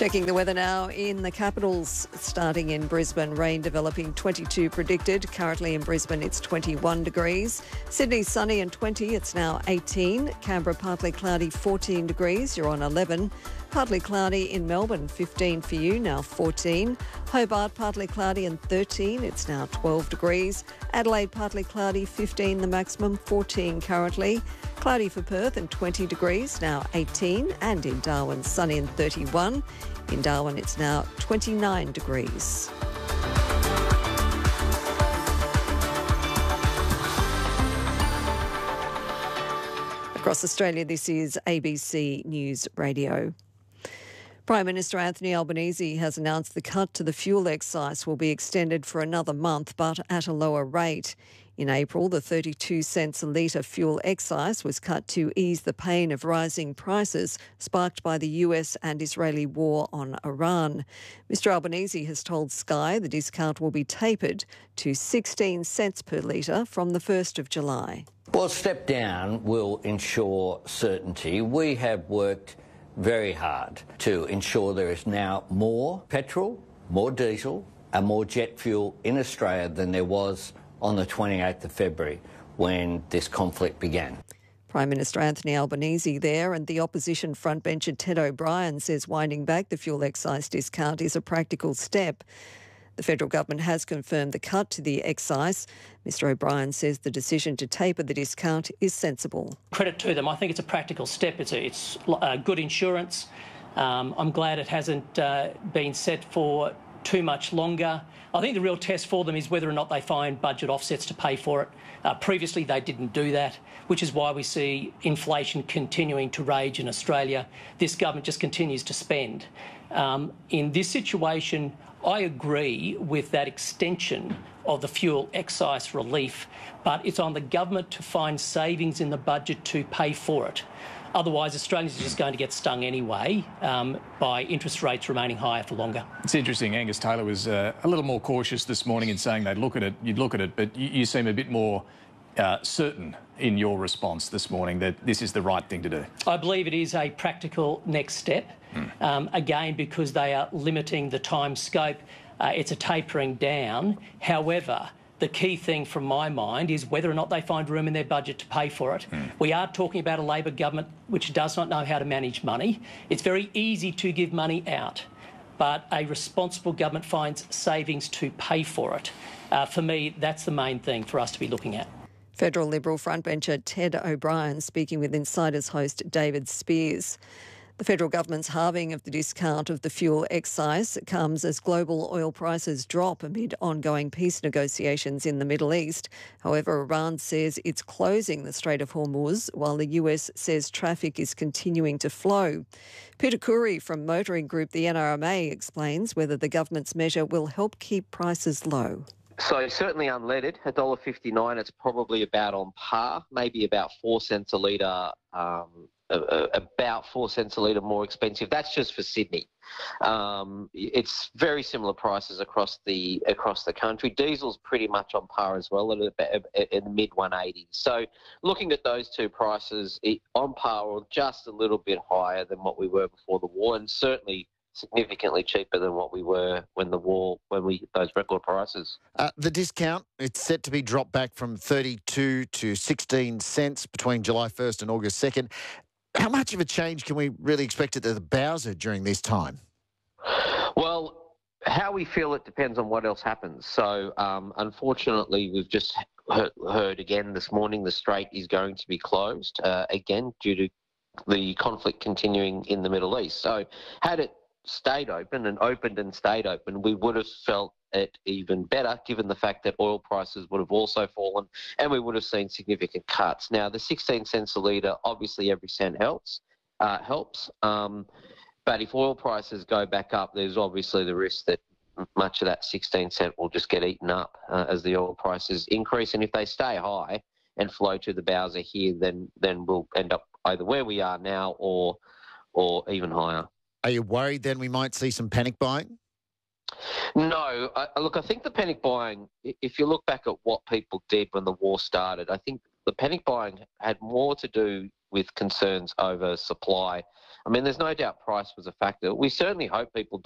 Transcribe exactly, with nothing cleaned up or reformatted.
Checking the weather now in the capitals, starting in Brisbane, rain developing twenty-two predicted. Currently in Brisbane, it's twenty-one degrees. Sydney, sunny and twenty, it's now eighteen. Canberra, partly cloudy, fourteen degrees, you're on eleven. Partly cloudy in Melbourne, fifteen for you, now fourteen. Hobart, partly cloudy and thirteen, it's now twelve degrees. Adelaide, partly cloudy, fifteen the maximum, fourteen currently. Cloudy for Perth and twenty degrees, now eighteen. And in Darwin, sunny and thirty-one. In Darwin, it's now twenty-nine degrees. Across Australia, this is A B C News Radio. Prime Minister Anthony Albanese has announced the cut to the fuel excise will be extended for another month, but at a lower rate. In April, the thirty-two cents a litre fuel excise was cut to ease the pain of rising prices sparked by the U S and Israeli war on Iran. Mister Albanese has told Sky the discount will be tapered to sixteen cents per litre from the first of July. Well, a step down will ensure certainty. We have worked very hard to ensure there is now more petrol, more diesel and more jet fuel in Australia than there was on the twenty-eighth of February when this conflict began. Prime Minister Anthony Albanese there, and the opposition frontbencher Ted O'Brien says winding back the fuel excise discount is a practical step. The federal government has confirmed the cut to the excise. Mister O'Brien says the decision to taper the discount is sensible. Credit to them. I think it's a practical step. It's a, it's a good insurance. Um, I'm glad it hasn't uh, been set for too much longer. I think the real test for them is whether or not they find budget offsets to pay for it. Uh, previously, they didn't do that, which is why we see inflation continuing to rage in Australia. This government just continues to spend. Um, in this situation, I agree with that extension of the fuel excise relief, but it's on the government to find savings in the budget to pay for it. Otherwise, Australians are just going to get stung anyway um, by interest rates remaining higher for longer. It's interesting. Angus Taylor was uh, a little more cautious this morning in saying they'd look at it, you'd look at it, but you, you seem a bit more uh, certain in your response this morning that this is the right thing to do. I believe it is a practical next step, mm. um, again, because they are limiting the time scope. Uh, it's a tapering down. However, the key thing from my mind is whether or not they find room in their budget to pay for it. Mm. We are talking about a Labor government which does not know how to manage money. It's very easy to give money out, but a responsible government finds savings to pay for it. Uh, for me, that's the main thing for us to be looking at. Federal Liberal frontbencher Ted O'Brien speaking with Insiders host David Spears. The federal government's halving of the discount of the fuel excise comes as global oil prices drop amid ongoing peace negotiations in the Middle East. However, Iran says it's closing the Strait of Hormuz, while the U S says traffic is continuing to flow. Peter Khoury from motoring group the N R M A explains whether the government's measure will help keep prices low. So certainly unleaded, one dollar fifty-nine, it's probably about on par, maybe about four cents a litre um, about four cents a litre more expensive. That's just for Sydney. Um, it's very similar prices across the across the country. Diesel's pretty much on par as well, at, in the mid one eighties. So looking at those two prices, it, on par or just a little bit higher than what we were before the war, and certainly significantly cheaper than what we were when the war, when we those record prices. Uh, the discount, it's set to be dropped back from thirty-two to sixteen cents between July first and August second. How much of a change can we really expect at the Bowser during this time? Well, how we feel it depends on what else happens. So, um, unfortunately, we've just heard, heard again this morning the strait is going to be closed uh, again due to the conflict continuing in the Middle East. So, had it stayed open and opened and stayed open, we would have felt it even better, given the fact that oil prices would have also fallen and we would have seen significant cuts. Now, the sixteen cents a litre, obviously every cent helps, uh, helps. Um, but if oil prices go back up, there's obviously the risk that much of that sixteen cent will just get eaten up uh, as the oil prices increase. And if they stay high and flow to the Bowser here, then then we'll end up either where we are now or or even higher. Are you worried then we might see some panic buying? No. I, look, I think the panic buying, if you look back at what people did when the war started, I think the panic buying had more to do with concerns over supply I mean, there's no doubt price was a factor. We certainly hope people